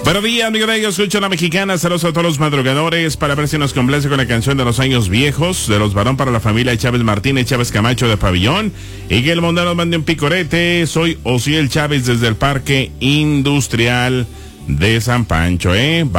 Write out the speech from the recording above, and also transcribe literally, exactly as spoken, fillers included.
Buenos días, mi gallo, escucho la mexicana, saludos a todos los madrugadores, para ver si nos complace con la canción de los años viejos, de los varón para la familia Chávez Martínez, Chávez Camacho de Pabellón, y que el mundo nos mande un picorete. Soy Osiel Chávez desde el Parque Industrial de San Pancho, eh.